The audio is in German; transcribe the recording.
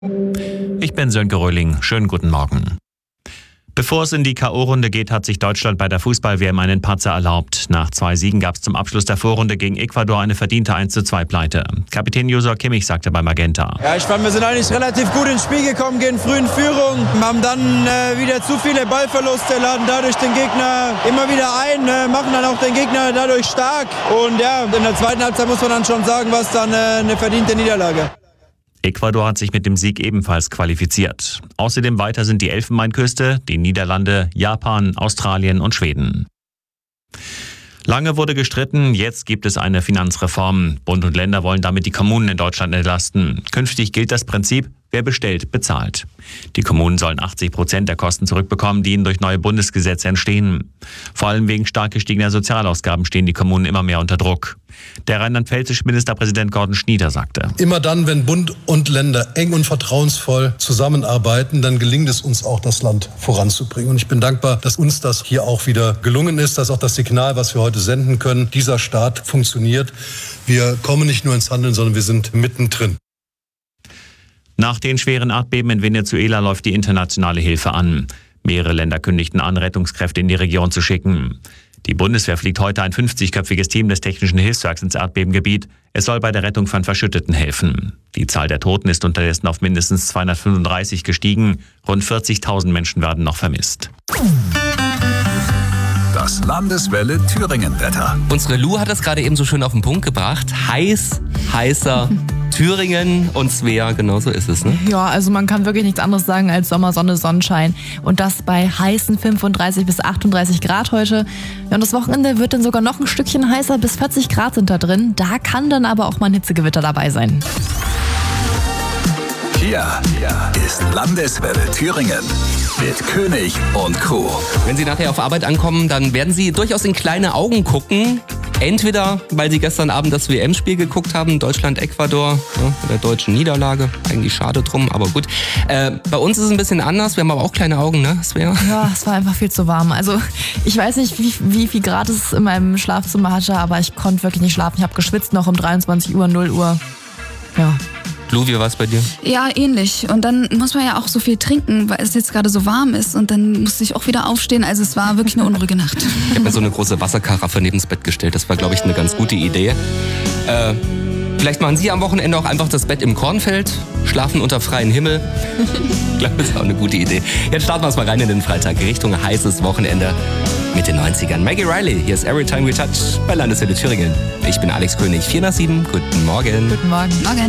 Ich bin Sönke Röhling. Schönen guten Morgen. Bevor es in die K.O.-Runde geht, hat sich Deutschland bei der Fußball-WM einen Patzer erlaubt. Nach 2 Siegen gab es zum Abschluss der Vorrunde gegen Ecuador eine verdiente 1:2-Pleite. Kapitän Josua Kimmich sagte bei Magenta: Ja, ich fand, wir sind eigentlich relativ gut ins Spiel gekommen, gehen früh in Führung, haben dann wieder zu viele Ballverluste, laden dadurch den Gegner immer wieder ein, machen dann auch den Gegner dadurch stark. Und ja, in der zweiten Halbzeit muss man dann schon sagen, war es dann eine verdiente Niederlage. Ecuador hat sich mit dem Sieg ebenfalls qualifiziert. Außerdem weiter sind die Elfenbeinküste, die Niederlande, Japan, Australien und Schweden. Lange wurde gestritten, jetzt gibt es eine Finanzreform. Bund und Länder wollen damit die Kommunen in Deutschland entlasten. Künftig gilt das Prinzip: Wer bestellt, bezahlt. Die Kommunen sollen 80% der Kosten zurückbekommen, die ihnen durch neue Bundesgesetze entstehen. Vor allem wegen stark gestiegener Sozialausgaben stehen die Kommunen immer mehr unter Druck. Der rheinland-pfälzische Ministerpräsident Gordon Schnieder sagte: Immer dann, wenn Bund und Länder eng und vertrauensvoll zusammenarbeiten, dann gelingt es uns auch, das Land voranzubringen. Und ich bin dankbar, dass uns das hier auch wieder gelungen ist, dass auch das Signal, was wir heute senden können, dieser Staat funktioniert. Wir kommen nicht nur ins Handeln, sondern wir sind mittendrin. Nach den schweren Erdbeben in Venezuela läuft die internationale Hilfe an. Mehrere Länder kündigten an, Rettungskräfte in die Region zu schicken. Die Bundeswehr fliegt heute ein 50-köpfiges Team des Technischen Hilfswerks ins Erdbebengebiet. Es soll bei der Rettung von Verschütteten helfen. Die Zahl der Toten ist unterdessen auf mindestens 235 gestiegen. Rund 40.000 Menschen werden noch vermisst. Das Landeswelle Thüringen-Wetter. Unsere Lu hat das gerade eben so schön auf den Punkt gebracht. Heißer Thüringen und Svea, genau so ist es, ne? Ja, also man kann wirklich nichts anderes sagen als Sommer, Sonne, Sonnenschein. Und das bei heißen 35 bis 38 Grad heute. Ja, und das Wochenende wird dann sogar noch ein Stückchen heißer, bis 40 Grad sind da drin. Da kann dann aber auch mal ein Hitzegewitter dabei sein. Hier ist Landeswelle Thüringen mit König und Co. Wenn Sie nachher auf Arbeit ankommen, dann werden Sie durchaus in kleine Augen gucken. Entweder, weil Sie gestern Abend das WM-Spiel geguckt haben, Deutschland-Ecuador, ja, mit der deutschen Niederlage. Eigentlich schade drum, aber gut. Bei uns ist es ein bisschen anders. Wir haben aber auch kleine Augen, ne, Svea? Ja, es war einfach viel zu warm. Also ich weiß nicht, wie viel Grad es in meinem Schlafzimmer hatte, aber ich konnte wirklich nicht schlafen. Ich habe geschwitzt noch um 23 Uhr, 0 Uhr. Ja. Lu, wie war es bei dir? Ja, ähnlich. Und dann muss man ja auch so viel trinken, weil es jetzt gerade so warm ist. Und dann musste ich auch wieder aufstehen. Also es war wirklich eine unruhige Nacht. Ich habe mir so eine große Wasserkaraffe neben das Bett gestellt. Das war, glaube ich, eine ganz gute Idee. Vielleicht machen Sie am Wochenende auch einfach das Bett im Kornfeld, schlafen unter freiem Himmel. Ich glaube, das ist auch eine gute Idee. Jetzt starten wir es mal rein in den Freitag, Richtung heißes Wochenende mit den 90ern. Maggie Riley, hier ist Every Time We Touch bei Landeswelle Thüringen. Ich bin Alex König, 4 nach 7. Guten Morgen. Guten Morgen. Morgen.